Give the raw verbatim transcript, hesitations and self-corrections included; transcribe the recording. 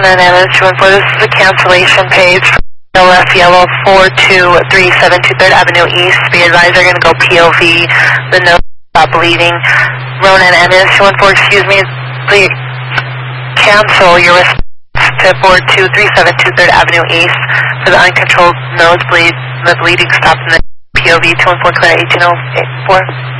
Ronan Evans, two one four, this is a cancellation page for L F Yellow four two three seven two third Avenue East. Be advised they're going to go P O V. The nose stop bleeding. Ronan Evans, two one four, excuse me, please cancel your response to four two three seven two third Avenue East for the uncontrolled nosebleed. The bleeding stopped in the P O V two one four, clear eighteen oh four.